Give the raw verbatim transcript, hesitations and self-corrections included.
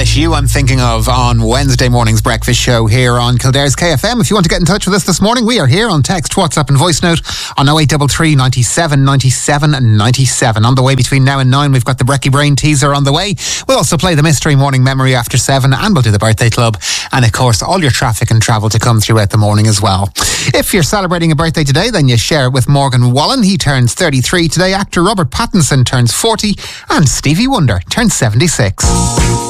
it's you I'm thinking of on Wednesday morning's breakfast show here on Kildare's K F M. If you want to get in touch with us this morning, we are here on text, WhatsApp and voice note on oh eight three three, ninety-seven, ninety-seven, ninety-seven. On the way between now and nine, we've got the Brekkie Brain teaser on the way. We'll also play the mystery morning memory after seven, and we'll do the birthday club. And of course, all your traffic and travel to come throughout the morning as well. If you're celebrating a birthday today, then you share it with Morgan Wallen. He turns thirty-three today. Actor Robert Pattinson turns forty, and Stevie Wonder turns seventy-six.